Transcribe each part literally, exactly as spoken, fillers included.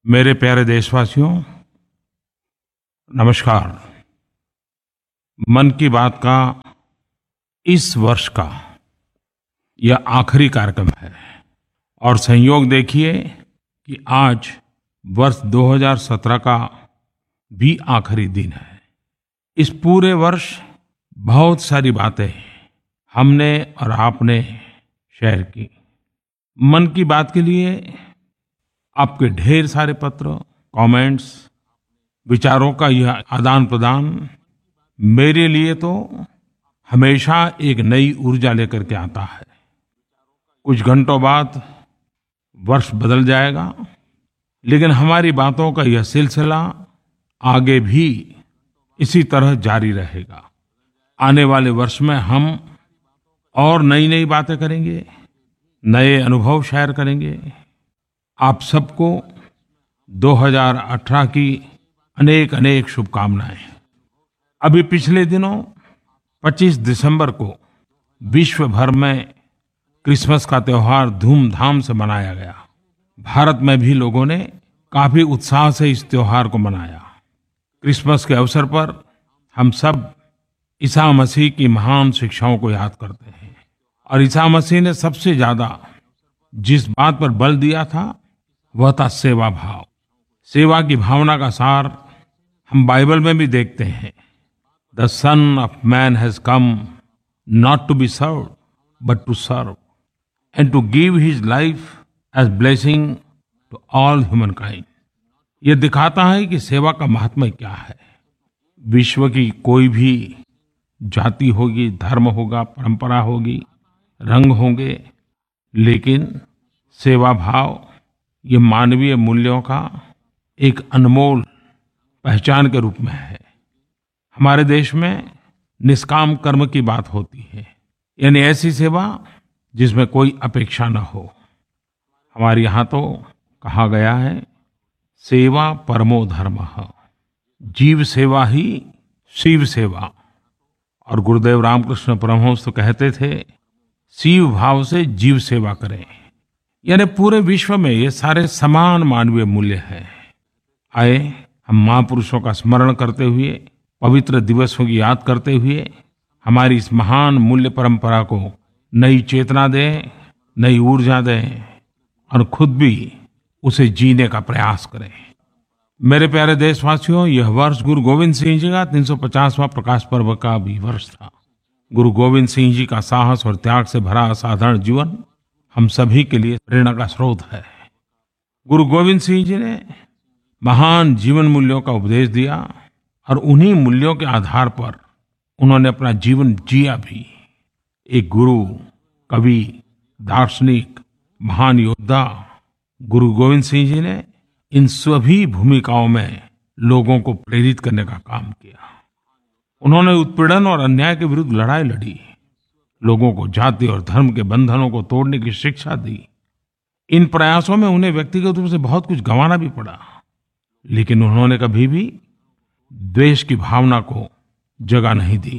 मेरे प्यारे देशवासियों, नमस्कार। मन की बात का इस वर्ष का यह आखिरी कार्यक्रम है और संयोग देखिए कि आज वर्ष दो हज़ार सत्रह का भी आखिरी दिन है। इस पूरे वर्ष बहुत सारी बातें हमने और आपने शेयर की। मन की बात के लिए आपके ढेर सारे पत्र, कमेंट्स, विचारों का यह आदान प्रदान मेरे लिए तो हमेशा एक नई ऊर्जा लेकर के आता है। कुछ घंटों बाद वर्ष बदल जाएगा, लेकिन हमारी बातों का यह सिलसिला आगे भी इसी तरह जारी रहेगा। आने वाले वर्ष में हम और नई नई बातें करेंगे, नए अनुभव शेयर करेंगे। आप सबको दो हज़ार अठारह की अनेक अनेक शुभकामनाएं। अभी पिछले दिनों पच्चीस दिसंबर को विश्व भर में क्रिसमस का त्योहार धूमधाम से मनाया गया। भारत में भी लोगों ने काफी उत्साह से इस त्योहार को मनाया। क्रिसमस के अवसर पर हम सब ईसा मसीह की महान शिक्षाओं को याद करते हैं और ईसा मसीह ने सबसे ज्यादा जिस बात पर बल दिया था वह था सेवा भाव। सेवा की भावना का सार हम बाइबल में भी देखते हैं। The son of man has come not to be served but to serve and to give his life as blessing to all human kind. यह दिखाता है कि सेवा का महात्म्य क्या है। विश्व की कोई भी जाति होगी, धर्म होगा, परंपरा होगी, रंग होंगे, लेकिन सेवा भाव ये मानवीय मूल्यों का एक अनमोल पहचान के रूप में है। हमारे देश में निष्काम कर्म की बात होती है, यानी ऐसी सेवा जिसमें कोई अपेक्षा न हो। हमारे यहाँ तो कहा गया है, सेवा परमो धर्मः, जीव सेवा ही शिव सेवा। और गुरुदेव रामकृष्ण परमहंस तो कहते थे, शिव भाव से जीव सेवा करें। यानी पूरे विश्व में ये सारे समान मानवीय मूल्य हैं। आए हम महापुरुषों का स्मरण करते हुए, पवित्र दिवसों की याद करते हुए हमारी इस महान मूल्य परंपरा को नई चेतना दें, नई ऊर्जा दें और खुद भी उसे जीने का प्रयास करें। मेरे प्यारे देशवासियों, यह वर्ष गुरु गोविंद सिंह जी का तीन सौ पचासवां प्रकाश पर्व का भी वर्ष था। गुरु गोविंद सिंह जी का साहस और त्याग से भरा असाधारण जीवन हम सभी के लिए प्रेरणा का स्रोत है। गुरु गोविंद सिंह जी ने महान जीवन मूल्यों का उपदेश दिया और उन्हीं मूल्यों के आधार पर उन्होंने अपना जीवन जिया भी। एक गुरु, कवि, दार्शनिक, महान योद्धा गुरु गोविंद सिंह जी ने इन सभी भूमिकाओं में लोगों को प्रेरित करने का काम किया। उन्होंने उत्पीड़न और अन्याय के विरुद्ध लड़ाई लड़ी, लोगों को जाति और धर्म के बंधनों को तोड़ने की शिक्षा दी। इन प्रयासों में उन्हें व्यक्तिगत रूप से बहुत कुछ गंवाना भी पड़ा, लेकिन उन्होंने कभी भी द्वेष की भावना को जगह नहीं दी।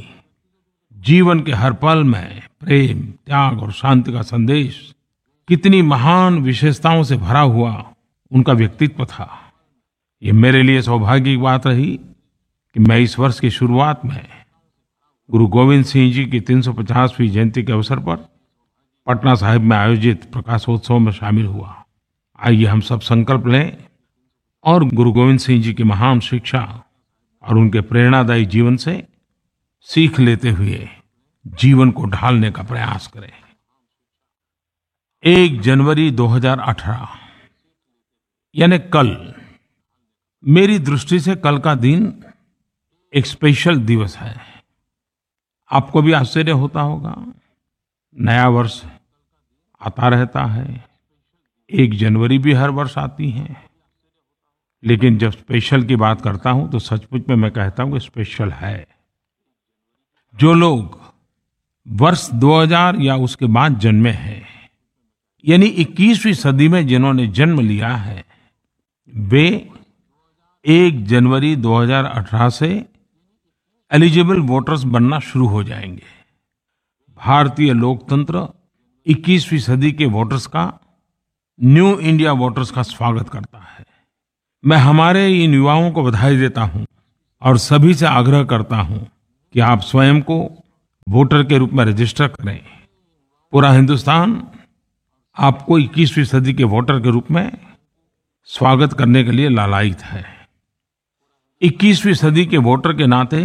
जीवन के हर पल में प्रेम, त्याग और शांति का संदेश कितनी महान विशेषताओं से भरा हुआ उनका व्यक्तित्व था। ये मेरे लिए सौभाग्य की बात रही कि मैं इस वर्ष की शुरुआत में गुरु गोविंद सिंह जी की तीन सौ पचासवीं जयंती के अवसर पर पटना साहिब में आयोजित प्रकाशोत्सव में शामिल हुआ। आइए हम सब संकल्प लें और गुरु गोविंद सिंह जी की महान शिक्षा और उनके प्रेरणादायी जीवन से सीख लेते हुए जीवन को ढालने का प्रयास करें। एक जनवरी दो हज़ार अठारह यानी कल, मेरी दृष्टि से कल का दिन एक स्पेशल दिवस है। आपको भी आश्चर्य होता होगा, नया वर्ष आता रहता है, एक जनवरी भी हर वर्ष आती है, लेकिन जब स्पेशल की बात करता हूं तो सचमुच में मैं कहता हूं कि स्पेशल है। जो लोग वर्ष दो हज़ार या उसके बाद जन्मे हैं, यानी इक्कीसवीं सदी में जिन्होंने जन्म लिया है, वे एक जनवरी दो हज़ार अठारह से एलिजिबल वोटर्स बनना शुरू हो जाएंगे। भारतीय लोकतंत्र इक्कीसवीं सदी के वोटर्स का, न्यू इंडिया वोटर्स का स्वागत करता है। मैं हमारे इन युवाओं को बधाई देता हूं और सभी से आग्रह करता हूं कि आप स्वयं को वोटर के रूप में रजिस्टर करें। पूरा हिंदुस्तान आपको इक्कीसवीं सदी के वोटर के रूप में स्वागत करने के लिए लालायित है। इक्कीसवीं सदी के वोटर के नाते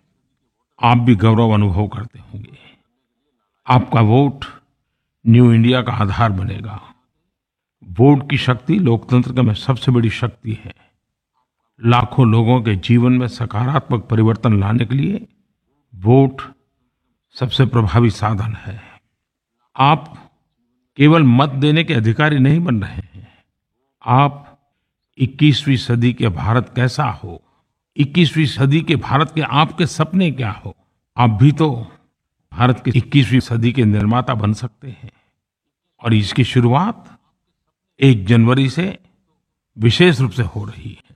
आप भी गौरव अनुभव करते होंगे। आपका वोट न्यू इंडिया का आधार बनेगा। वोट की शक्ति लोकतंत्र में सबसे बड़ी शक्ति है। लाखों लोगों के जीवन में सकारात्मक परिवर्तन लाने के लिए वोट सबसे प्रभावी साधन है। आप केवल मत देने के अधिकारी नहीं बन रहे हैं, आप इक्कीसवीं सदी के भारत कैसा हो, इक्कीसवीं सदी के भारत के आपके सपने क्या हो, आप भी तो भारत के इक्कीसवीं सदी के निर्माता बन सकते हैं। और इसकी शुरुआत एक जनवरी से विशेष रूप से हो रही है।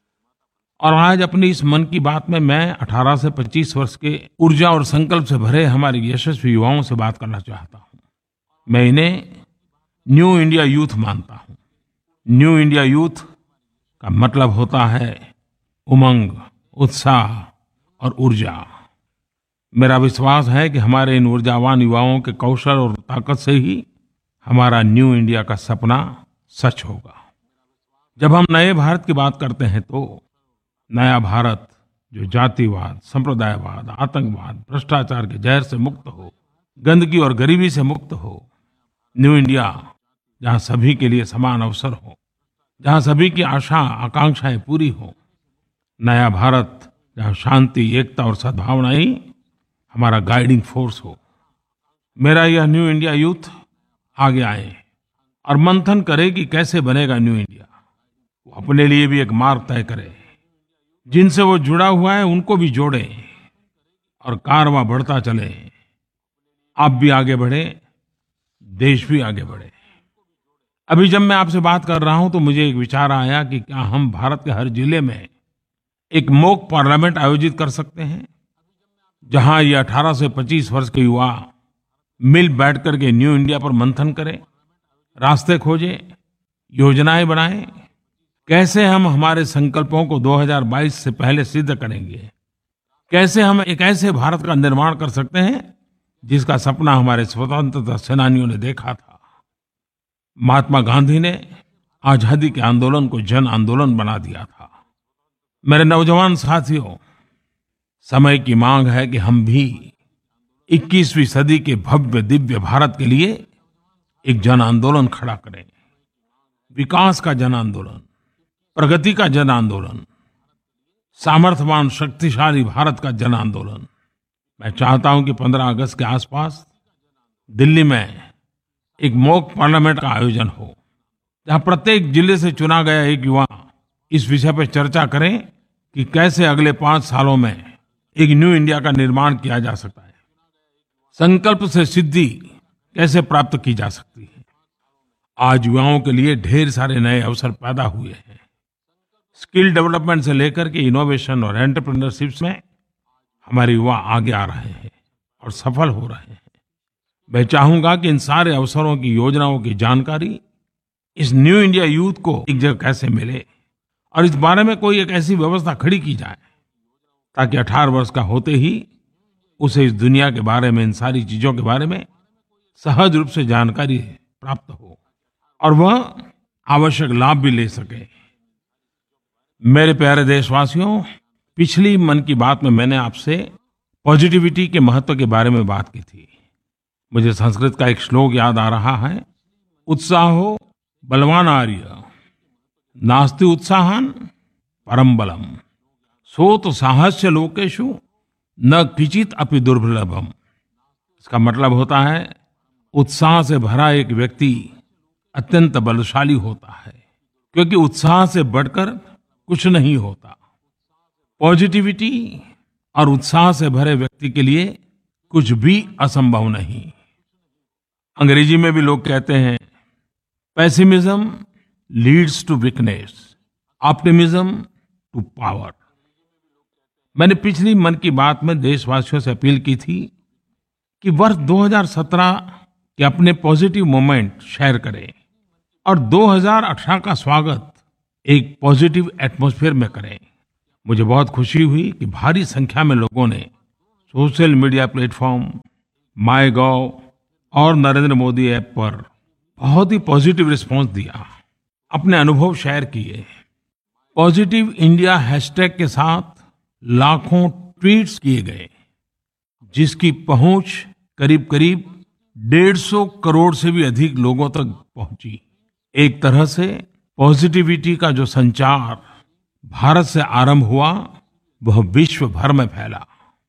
और आज अपनी इस मन की बात में मैं अठारह से पच्चीस वर्ष के ऊर्जा और संकल्प से भरे हमारे यशस्वी युवाओं से बात करना चाहता हूं। मैं इन्हें न्यू इंडिया यूथ मानता हूं। न्यू इंडिया यूथ का मतलब होता है उमंग, उत्साह और ऊर्जा। मेरा विश्वास है कि हमारे इन ऊर्जावान युवाओं के कौशल और ताकत से ही हमारा न्यू इंडिया का सपना सच होगा। जब हम नए भारत की बात करते हैं तो नया भारत जो जातिवाद, संप्रदायवाद, आतंकवाद, भ्रष्टाचार के जहर से मुक्त हो, गंदगी और गरीबी से मुक्त हो। न्यू इंडिया जहां सभी के लिए समान अवसर हो, जहां सभी की आशा आकांक्षाएं पूरी हो। नया भारत जहां शांति, एकता और सद्भावना ही हमारा गाइडिंग फोर्स हो। मेरा यह न्यू इंडिया यूथ आगे आए और मंथन करे कि कैसे बनेगा न्यू इंडिया। वो अपने लिए भी एक मार्ग तय करे, जिनसे वो जुड़ा हुआ है उनको भी जोड़े और कारवां बढ़ता चले। आप भी आगे बढ़े, देश भी आगे बढ़े। अभी जब मैं आपसे बात कर रहा हूं तो मुझे एक विचार आया कि क्या हम भारत के हर जिले में एक मॉक पार्लियामेंट आयोजित कर सकते हैं, जहां ये अठारह से पच्चीस वर्ष के युवा मिल बैठ करके न्यू इंडिया पर मंथन करें, रास्ते खोजें, योजनाएं बनाएं। कैसे हम हमारे संकल्पों को दो हज़ार बाईस से पहले सिद्ध करेंगे, कैसे हम एक ऐसे भारत का निर्माण कर सकते हैं जिसका सपना हमारे स्वतंत्रता सेनानियों ने देखा था। महात्मा गांधी ने आजादी के आंदोलन को जन आंदोलन बना दिया था। मेरे नौजवान साथियों, समय की मांग है कि हम भी इक्कीसवीं सदी के भव्य दिव्य भारत के लिए एक जन आंदोलन खड़ा करें। विकास का जन आंदोलन, प्रगति का जन आंदोलन, सामर्थ्यवान शक्तिशाली भारत का जन आंदोलन। मैं चाहता हूं कि पंद्रह अगस्त के आसपास दिल्ली में एक मॉक पार्लियामेंट का आयोजन हो, जहां प्रत्येक जिले से चुना गया एक युवा इस विषय पर चर्चा करें कि कैसे अगले पांच सालों में एक न्यू इंडिया का निर्माण किया जा सकता है, संकल्प से सिद्धि कैसे प्राप्त की जा सकती है। आज युवाओं के लिए ढेर सारे नए अवसर पैदा हुए हैं। स्किल डेवलपमेंट से लेकर के इनोवेशन और एंटरप्रेन्योरशिप में हमारे युवा आगे आ रहे हैं और सफल हो रहे हैं। मैं चाहूंगा कि इन सारे अवसरों की योजनाओं की जानकारी इस न्यू इंडिया यूथ को एक जगह कैसे मिले और इस बारे में कोई एक ऐसी व्यवस्था खड़ी की जाए ताकि अठारह वर्ष का होते ही उसे इस दुनिया के बारे में, इन सारी चीजों के बारे में सहज रूप से जानकारी प्राप्त हो और वह आवश्यक लाभ भी ले सके। मेरे प्यारे देशवासियों, पिछली मन की बात में मैंने आपसे पॉजिटिविटी के महत्व के बारे में बात की थी। मुझे संस्कृत का एक श्लोक याद आ रहा है, उत्साहो बलवान आर्य नास्ति उत्साहन परम बलम सोत साहस्य लोकेशु न किचित अपि दुर्लभम। इसका मतलब होता है, उत्साह से भरा एक व्यक्ति अत्यंत बलशाली होता है, क्योंकि उत्साह से बढ़कर कुछ नहीं होता। पॉजिटिविटी और उत्साह से भरे व्यक्ति के लिए कुछ भी असंभव नहीं। अंग्रेजी में भी लोग कहते हैं, pessimism leads to weakness, optimism to power. मैंने पिछली मन की बात में देशवासियों से अपील की थी कि वर्ष दो हज़ार सत्रह के अपने पॉजिटिव मोमेंट शेयर करें और दो हज़ार अठारह का स्वागत एक पॉजिटिव एटमॉस्फेयर में करें। मुझे बहुत खुशी हुई कि भारी संख्या में लोगों ने सोशल मीडिया प्लेटफॉर्म, माय गॉव और नरेंद्र मोदी ऐप पर बहुत ही पॉजिटिव रिस्पांस दिया, अपने अनुभव शेयर किए। पॉजिटिव इंडिया हैशटैग के साथ लाखों ट्वीट्स किए गए, जिसकी पहुंच करीब करीब डेढ़ सौ करोड़ से भी अधिक लोगों तक पहुंची। एक तरह से पॉजिटिविटी का जो संचार भारत से आरंभ हुआ, वह विश्व भर में फैला।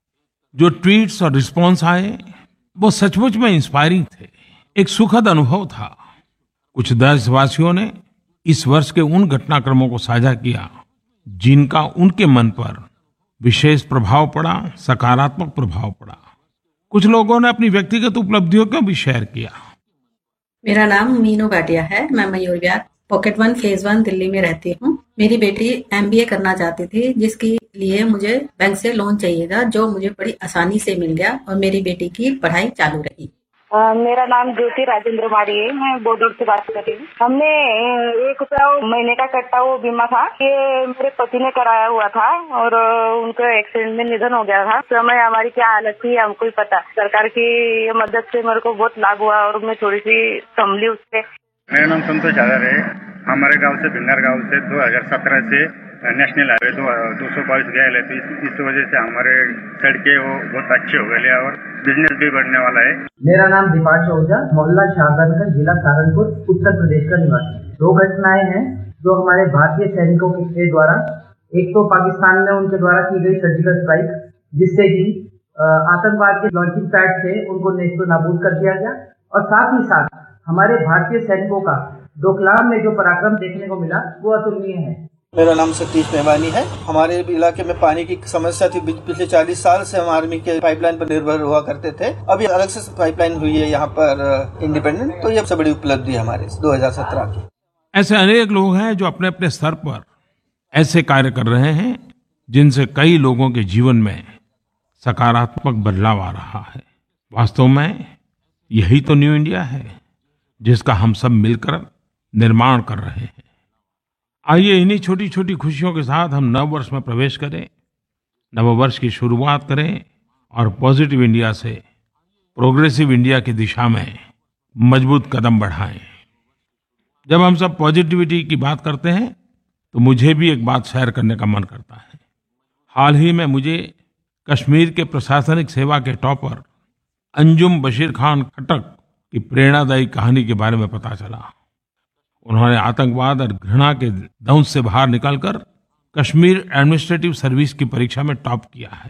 जो ट्वीट्स और रिस्पांस आए, वो सचमुच में इंस्पायरिंग थे। एक सुखद अनुभव था। कुछ देशवासियों ने इस वर्ष के उन घटनाक्रमों को साझा किया जिनका उनके मन पर विशेष प्रभाव पड़ा, सकारात्मक प्रभाव पड़ा। कुछ लोगों ने अपनी व्यक्तिगत उपलब्धियों को भी शेयर किया। मेरा नाम मीनू भाटिया है। मैं Mayur Vihar pocket one phase one Delhi में रहती हूँ। मेरी बेटी एमबीए करना चाहती थी, जिसके लिए मुझे बैंक से लोन चाहिए था, जो मुझे बड़ी आसानी से मिल गया और मेरी बेटी की पढ़ाई चालू रही। आ, मेरा नाम ज्योति राजेंद्र मारी है। मैं बोडोर से बात कर रही हूँ। हमने एक रुपया महीने का कट्टा वो बीमा था, ये मेरे पति ने कराया हुआ था और उनका एक्सीडेंट में निधन हो गया था। समय हमारी क्या हालत थी हमको ही पता। सरकार की ये मदद से मेरे को बहुत लाभ हुआ और मैं थोड़ी सी संभली उससे। मेरा नाम संतोष यादव है। हमारे गांव से भिन्नर गांव से दो हज़ार सत्रह से नेशनल हाईवे दो दो सौ बाईस गया है, तो इस, इस वजह से हमारे सड़कें वो बहुत अच्छे हो गए और बिजनेस भी बढ़ने वाला है। मेरा नाम दीपांश ओझा, मोहल्ला शाहगंज, जिला सहारनपुर, उत्तर प्रदेश का निवासी। दो घटनाएं हैं जो हमारे भारतीय सैनिकों के द्वारा, एक तो पाकिस्तान में उनके द्वारा की गई सर्जिकल स्ट्राइक, जिससे कि आतंकवाद के लॉन्चिंग पैड थे उनको नेस्तो नाबूद कर दिया गया, और साथ ही साथ हमारे भारतीय सैनिकों का डोकलाम में जो पराक्रम देखने को मिला वो अतुलनीय है। मेरा नाम सतीश मेहवानी है। हमारे इलाके में पानी की समस्या थी। पिछले चालीस साल से हम आर्मी के पाइपलाइन पर निर्भर हुआ करते थे। अभी अलग से पाइपलाइन हुई है यहाँ पर इंडिपेंडेंट, तो ये सबसे बड़ी उपलब्धि है हमारे दो हज़ार सत्रह की। ऐसे अनेक लोग हैं जो अपने अपने स्तर पर ऐसे कार्य कर रहे हैं जिनसे कई लोगों के जीवन में सकारात्मक बदलाव आ रहा है। वास्तव में यही तो न्यू इंडिया है, जिसका हम सब मिलकर निर्माण कर रहे हैं। आइए इन्हीं छोटी छोटी खुशियों के साथ हम नव वर्ष में प्रवेश करें, नव वर्ष की शुरुआत करें और पॉजिटिव इंडिया से प्रोग्रेसिव इंडिया की दिशा में मजबूत कदम बढ़ाएं। जब हम सब पॉजिटिविटी की बात करते हैं तो मुझे भी एक बात शेयर करने का मन करता है। हाल ही में मुझे कश्मीर के प्रशासनिक सेवा के टॉपर अंजुम बशीर खान खट्टक की प्रेरणादायी कहानी के बारे में पता चला। उन्होंने आतंकवाद और घृणा के दंश से बाहर निकलकर कश्मीर एडमिनिस्ट्रेटिव सर्विस की परीक्षा में टॉप किया है।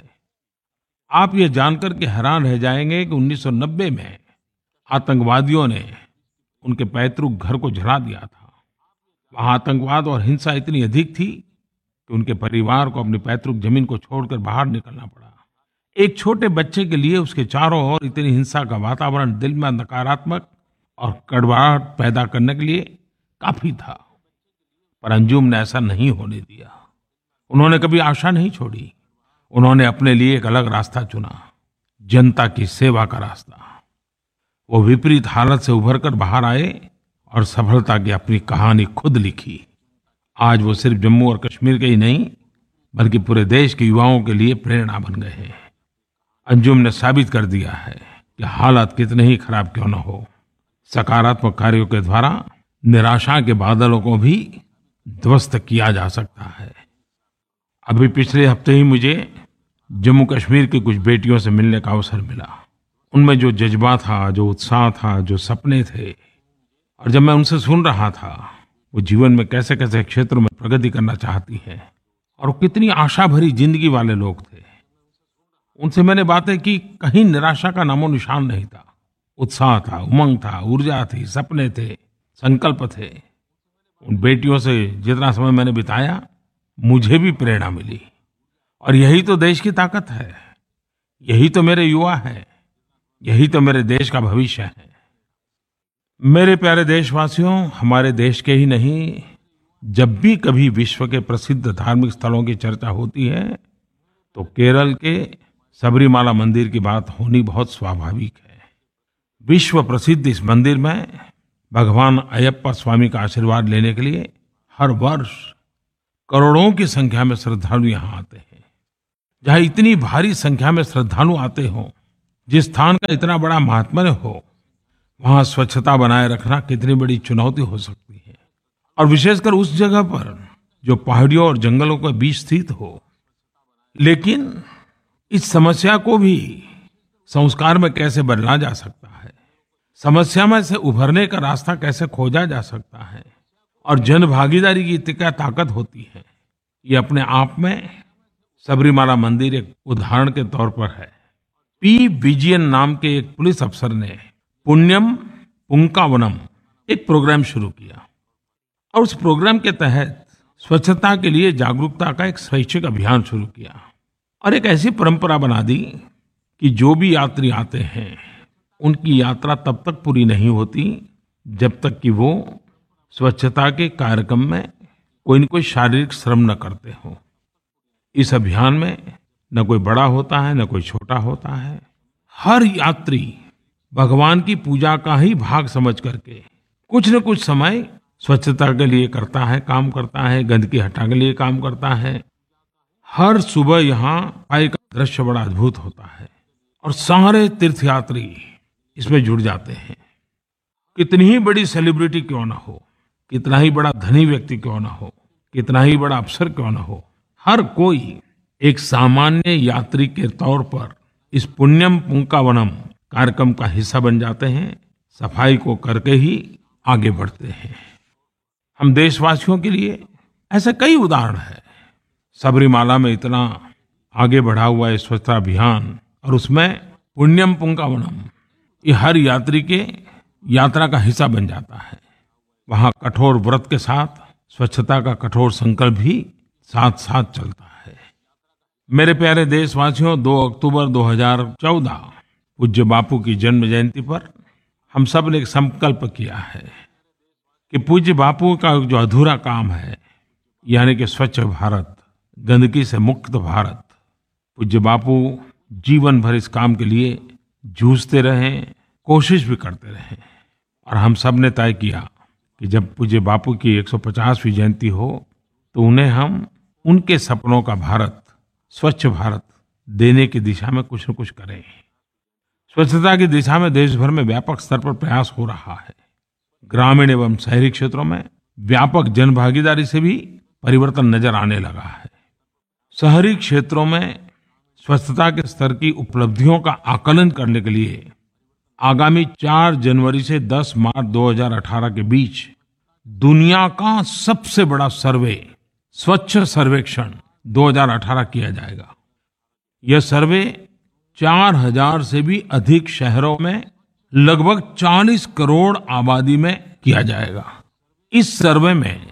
आप ये जानकर के हैरान रह जाएंगे कि उन्नीस सौ नब्बे में आतंकवादियों ने उनके पैतृक घर को जला दिया था। वहां आतंकवाद और हिंसा इतनी अधिक थी कि उनके परिवार को अपनी पैतृक जमीन को छोड़कर बाहर निकलना पड़ा। एक छोटे बच्चे के लिए उसके चारों ओर इतनी हिंसा का वातावरण दिल में नकारात्मक और कड़वाहट पैदा करने के लिए काफी था, पर अंजुम ने ऐसा नहीं होने दिया। उन्होंने कभी आशा नहीं छोड़ी। उन्होंने अपने लिए एक अलग रास्ता चुना, जनता की सेवा का रास्ता। वो विपरीत हालत से उभरकर बाहर आए और सफलता की अपनी कहानी खुद लिखी। आज वो सिर्फ जम्मू और कश्मीर के ही नहीं, बल्कि पूरे देश के युवाओं के लिए प्रेरणा बन गए हैं। अंजुम ने साबित कर दिया है कि हालात कितने ही खराब क्यों न हो, सकारात्मक कार्यों के द्वारा निराशा के बादलों को भी ध्वस्त किया जा सकता है। अभी पिछले हफ्ते ही मुझे जम्मू कश्मीर की कुछ बेटियों से मिलने का अवसर मिला। उनमें जो जज्बा था, जो उत्साह था, जो सपने थे, और जब मैं उनसे सुन रहा था वो जीवन में कैसे कैसे क्षेत्रों में प्रगति करना चाहती है और कितनी आशा भरी जिंदगी वाले लोग थे, उनसे मैंने बातें की। कहीं निराशा का नामो निशान नहीं था। उत्साह था, उमंग था, ऊर्जा थी, सपने थे, संकल्प थे। उन बेटियों से जितना समय मैंने बिताया, मुझे भी प्रेरणा मिली। और यही तो देश की ताकत है, यही तो मेरे युवा हैं, यही तो मेरे देश का भविष्य है। मेरे प्यारे देशवासियों, हमारे देश के ही नहीं, जब भी कभी विश्व के प्रसिद्ध धार्मिक स्थलों की चर्चा होती है तो केरल के सबरीमाला मंदिर की बात होनी बहुत स्वाभाविक है। विश्व प्रसिद्ध इस मंदिर में भगवान अयप्पा स्वामी का आशीर्वाद लेने के लिए हर वर्ष करोड़ों की संख्या में श्रद्धालु यहाँ आते हैं। जहाँ इतनी भारी संख्या में श्रद्धालु आते हों, जिस स्थान का इतना बड़ा महात्म्य हो, वहाँ स्वच्छता बनाए रखना कितनी बड़ी चुनौती हो सकती है। और विशेषकर उस जगह पर जो पहाड़ियों और जंगलों के बीच स्थित हो। लेकिन इस समस्या को भी संस्कार में कैसे बदला जा सकता है, समस्या में से उभरने का रास्ता कैसे खोजा जा सकता है, और जन भागीदारी की क्या ताकत होती है, ये अपने आप में सबरीमाला मंदिर एक उदाहरण के तौर पर है। पी विजयन नाम के एक पुलिस अफसर ने पुण्यम पुंकावनम एक प्रोग्राम शुरू किया, और उस प्रोग्राम के तहत स्वच्छता के लिए जागरूकता का एक स्वैच्छिक अभियान शुरू किया, और एक ऐसी परंपरा बना दी कि जो भी यात्री आते हैं उनकी यात्रा तब तक पूरी नहीं होती जब तक कि वो स्वच्छता के कार्यक्रम में कोई न कोई शारीरिक श्रम न करते हो। इस अभियान में न कोई बड़ा होता है, न कोई छोटा होता है। हर यात्री भगवान की पूजा का ही भाग समझ करके कुछ न कुछ समय स्वच्छता के लिए करता है, काम करता है, गंदगी हटाने के लिए काम करता है। हर सुबह यहाँ आय का दृश्य बड़ा अद्भुत होता है, और सारे तीर्थयात्री इसमें जुड़ जाते हैं। कितनी ही बड़ी सेलिब्रिटी क्यों ना हो, कितना ही बड़ा धनी व्यक्ति क्यों ना हो, कितना ही बड़ा अफसर क्यों ना हो, हर कोई एक सामान्य यात्री के तौर पर इस पुण्यम पुंकावनम कार्यक्रम का हिस्सा बन जाते हैं। सफाई को करके ही आगे बढ़ते हैं। हम देशवासियों के लिए ऐसे कई उदाहरण हैं। सबरीमाला में इतना आगे बढ़ा हुआ है स्वच्छता अभियान, और उसमें पुण्यम पुंकावनम ये हर यात्री के यात्रा का हिस्सा बन जाता है। वहाँ कठोर व्रत के साथ स्वच्छता का कठोर संकल्प भी साथ साथ चलता है। मेरे प्यारे देशवासियों, दो अक्टूबर दो हज़ार चौदह पूज्य बापू की जन्म जयंती पर हम सब ने एक संकल्प किया है कि पूज्य बापू का जो अधूरा काम है, यानी कि स्वच्छ भारत, गंदगी से मुक्त भारत, पूज्य बापू जीवन भर इस काम के लिए जूझते रहे, कोशिश भी करते रहे। और हम सब ने तय किया कि जब पूज्य बापू की एक सौ पचासवीं जयंती हो तो उन्हें हम उनके सपनों का भारत, स्वच्छ भारत देने की दिशा में कुछ न कुछ करें। स्वच्छता की दिशा में देश भर में व्यापक स्तर पर प्रयास हो रहा है। ग्रामीण एवं शहरी क्षेत्रों में व्यापक जनभागीदारी से भी परिवर्तन नजर आने लगा है। शहरी क्षेत्रों में स्वच्छता के स्तर की उपलब्धियों का आकलन करने के लिए आगामी चार जनवरी से दस मार्च दो हज़ार अठारह के बीच दुनिया का सबसे बड़ा सर्वे, स्वच्छ सर्वेक्षण दो हज़ार अठारह किया जाएगा। यह सर्वे चार हज़ार से भी अधिक शहरों में लगभग चालीस करोड़ आबादी में किया जाएगा। इस सर्वे में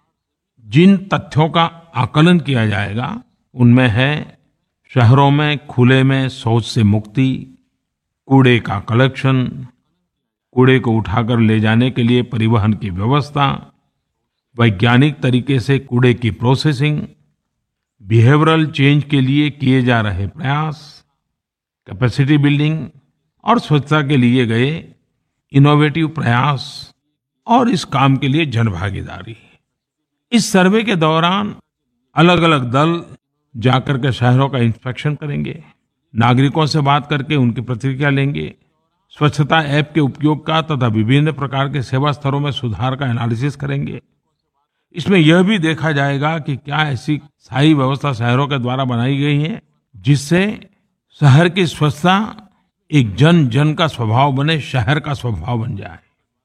जिन तथ्यों का आकलन किया जाएगा उनमें है शहरों में खुले में शौच से मुक्ति, कूड़े का कलेक्शन, कूड़े को उठाकर ले जाने के लिए परिवहन की व्यवस्था, वैज्ञानिक तरीके से कूड़े की प्रोसेसिंग, बिहेवियरल चेंज के लिए किए जा रहे प्रयास, कैपेसिटी बिल्डिंग और स्वच्छता के लिए गए इनोवेटिव प्रयास, और इस काम के लिए जनभागीदारी। इस सर्वे के दौरान अलग अलग दल जाकर के शहरों का इंस्पेक्शन करेंगे, नागरिकों से बात करके उनकी प्रतिक्रिया लेंगे, स्वच्छता ऐप के उपयोग का तथा विभिन्न प्रकार के सेवा स्तरों में सुधार का एनालिसिस करेंगे। इसमें यह भी देखा जाएगा कि क्या ऐसी स्थायी व्यवस्था शहरों के द्वारा बनाई गई है जिससे शहर की स्वच्छता एक जन जन का स्वभाव बने, शहर का स्वभाव बन जाए।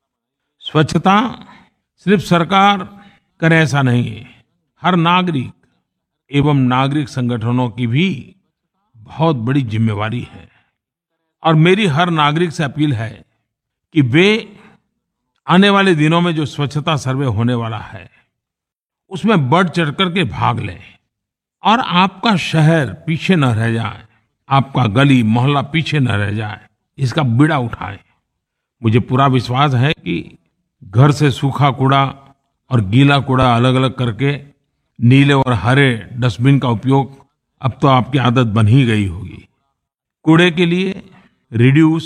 स्वच्छता सिर्फ सरकार करे ऐसा नहीं है, हर नागरिक एवं नागरिक संगठनों की भी बहुत बड़ी जिम्मेवारी है। और मेरी हर नागरिक से अपील है कि वे आने वाले दिनों में जो स्वच्छता सर्वे होने वाला है उसमें बढ़ चढ़ करके भाग लें, और आपका शहर पीछे न रह जाए, आपका गली मोहल्ला पीछे न रह जाए, इसका बीड़ा उठाएं। मुझे पूरा विश्वास है कि घर से सूखा कूड़ा और गीला कूड़ा अलग अलग करके नीले और हरे डस्टबिन का उपयोग अब तो आपकी आदत बन ही गई होगी। कूड़े के लिए रिड्यूस,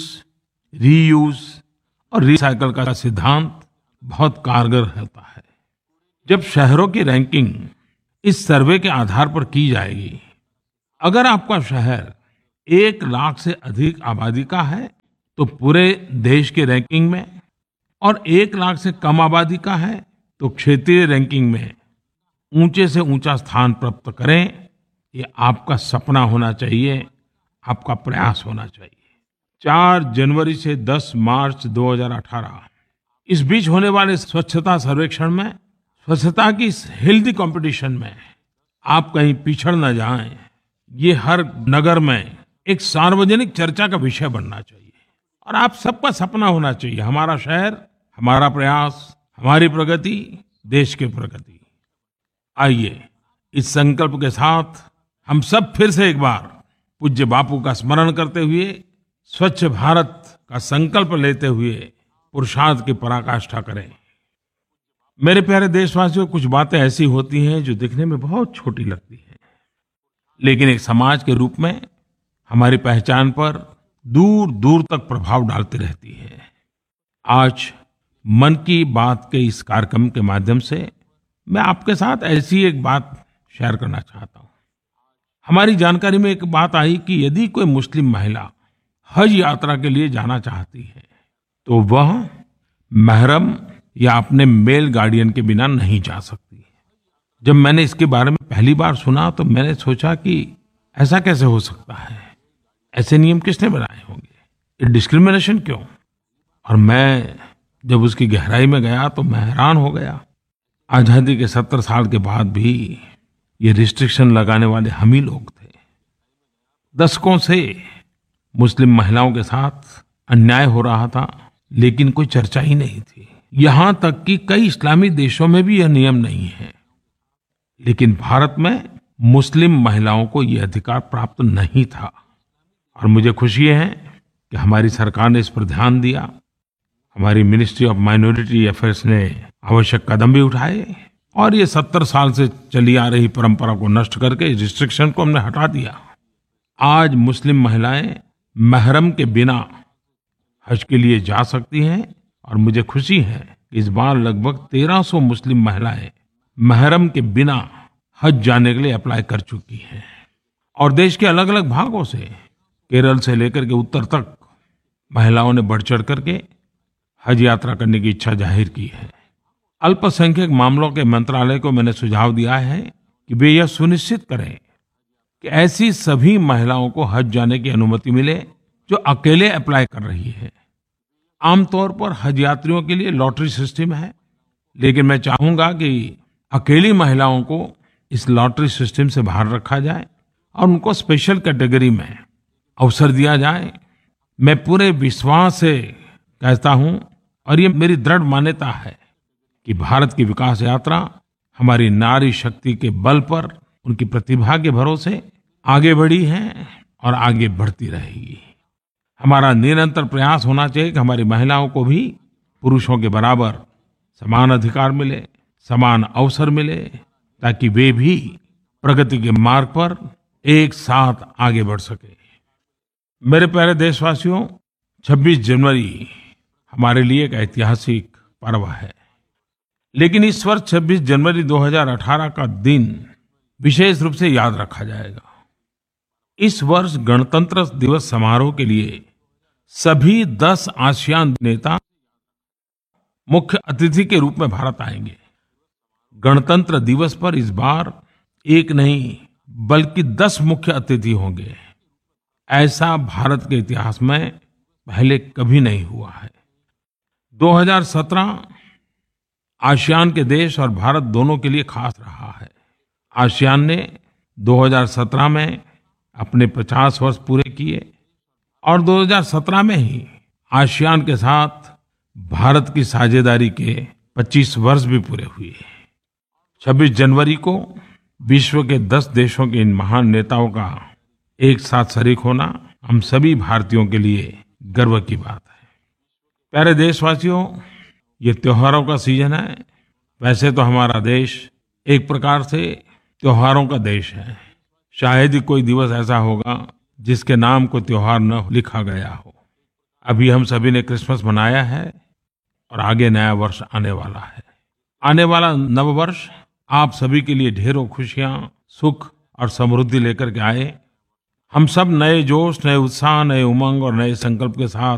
रीयूज और रिसाइकल का सिद्धांत बहुत कारगर होता है। जब शहरों की रैंकिंग इस सर्वे के आधार पर की जाएगी। अगर आपका शहर एक लाख से अधिक आबादी का है तो पूरे देश की रैंकिंग में, और एक लाख से कम आबादी का है तो क्षेत्रीय रैंकिंग में ऊंचे से ऊंचा स्थान प्राप्त करें, ये आपका सपना होना चाहिए, आपका प्रयास होना चाहिए। चार जनवरी से दस मार्च दो हज़ार अठारह इस बीच होने वाले स्वच्छता सर्वेक्षण में, स्वच्छता की इस हेल्दी कंपटीशन में आप कहीं पिछड़ न जाएं, ये हर नगर में एक सार्वजनिक चर्चा का विषय बनना चाहिए और आप सबका सपना होना चाहिए, हमारा शहर, हमारा प्रयास, हमारी प्रगति, देश की प्रगति। आइए इस संकल्प के साथ हम सब फिर से एक बार पूज्य बापू का स्मरण करते हुए, स्वच्छ भारत का संकल्प लेते हुए पुरुषार्थ की पराकाष्ठा करें। मेरे प्यारे देशवासियों, कुछ बातें ऐसी होती हैं जो दिखने में बहुत छोटी लगती हैं, लेकिन एक समाज के रूप में हमारी पहचान पर दूर दूर तक प्रभाव डालती रहती है। आज मन की बात के इस कार्यक्रम के माध्यम से मैं आपके साथ ऐसी एक बात शेयर करना चाहता हूँ। हमारी जानकारी में एक बात आई कि यदि कोई मुस्लिम महिला हज यात्रा के लिए जाना चाहती है तो वह महरम या अपने मेल गार्डियन के बिना नहीं जा सकती। जब मैंने इसके बारे में पहली बार सुना तो मैंने सोचा कि ऐसा कैसे हो सकता है, ऐसे नियम किसने बनाए होंगे, ये डिस्क्रिमिनेशन क्यों। और मैं जब उसकी गहराई में गया तो मैं हैरान हो गया। आजादी के सत्तर साल के बाद भी ये रिस्ट्रिक्शन लगाने वाले हम ही लोग थे। दशकों से मुस्लिम महिलाओं के साथ अन्याय हो रहा था, लेकिन कोई चर्चा ही नहीं थी। यहां तक कि कई इस्लामी देशों में भी यह नियम नहीं है, लेकिन भारत में मुस्लिम महिलाओं को यह अधिकार प्राप्त नहीं था। और मुझे खुशी है कि हमारी सरकार ने इस पर ध्यान दिया। हमारी मिनिस्ट्री ऑफ माइनॉरिटी अफेयर्स ने आवश्यक कदम भी उठाए और ये सत्तर साल से चली आ रही परंपरा को नष्ट करके इस रिस्ट्रिक्शन को हमने हटा दिया। आज मुस्लिम महिलाएं महरम के बिना हज के लिए जा सकती हैं और मुझे खुशी है कि इस बार लगभग तेरह सौ मुस्लिम महिलाएं महरम के बिना हज जाने के लिए अप्लाई कर चुकी हैं। और देश के अलग अलग भागों से, केरल से लेकर के उत्तर तक महिलाओं ने बढ़ चढ़ करके हज यात्रा करने की इच्छा जाहिर की है। अल्पसंख्यक मामलों के मंत्रालय को मैंने सुझाव दिया है कि वे यह सुनिश्चित करें कि ऐसी सभी महिलाओं को हज जाने की अनुमति मिले जो अकेले अप्लाई कर रही है। आमतौर पर हज यात्रियों के लिए लॉटरी सिस्टम है, लेकिन मैं चाहूंगा कि अकेली महिलाओं को इस लॉटरी सिस्टम से बाहर रखा जाए और उनको स्पेशल कैटेगरी में अवसर दिया जाए। मैं पूरे विश्वास से कहता हूं और ये मेरी दृढ़ मान्यता है कि भारत की विकास यात्रा हमारी नारी शक्ति के बल पर, उनकी प्रतिभा के भरोसे आगे बढ़ी है और आगे बढ़ती रहेगी। हमारा निरंतर प्रयास होना चाहिए कि हमारी महिलाओं को भी पुरुषों के बराबर समान अधिकार मिले, समान अवसर मिले, ताकि वे भी प्रगति के मार्ग पर एक साथ आगे बढ़ सके। मेरे प्यारे देशवासियों, छब्बीस जनवरी हमारे लिए एक ऐतिहासिक पर्व है, लेकिन इस वर्ष छब्बीस जनवरी दो हज़ार अठारह का दिन विशेष रूप से याद रखा जाएगा। इस वर्ष गणतंत्र दिवस समारोह के लिए सभी दस आसियान नेता मुख्य अतिथि के रूप में भारत आएंगे। गणतंत्र दिवस पर इस बार एक नहीं बल्कि दस मुख्य अतिथि होंगे। ऐसा भारत के इतिहास में पहले कभी नहीं हुआ है। दो हज़ार सत्रह आसियान के देश और भारत दोनों के लिए खास रहा है। आसियान ने दो हज़ार सत्रह में अपने पचास वर्ष पूरे किए और दो हज़ार सत्रह में ही आसियान के साथ भारत की साझेदारी के पच्चीस वर्ष भी पूरे हुए। छब्बीस जनवरी को विश्व के दस देशों के इन महान नेताओं का एक साथ शरीक होना हम सभी भारतीयों के लिए गर्व की बात है। प्यारे देशवासियों, ये त्योहारों का सीजन है। वैसे तो हमारा देश एक प्रकार से त्योहारों का देश है। शायद ही कोई दिवस ऐसा होगा जिसके नाम को त्योहार न लिखा गया हो। अभी हम सभी ने क्रिसमस मनाया है और आगे नया वर्ष आने वाला है। आने वाला नव वर्ष आप सभी के लिए ढेरों खुशियां, सुख और समृद्धि लेकर के आए। हम सब नए जोश, नए उत्साह, नए उमंग और नए संकल्प के साथ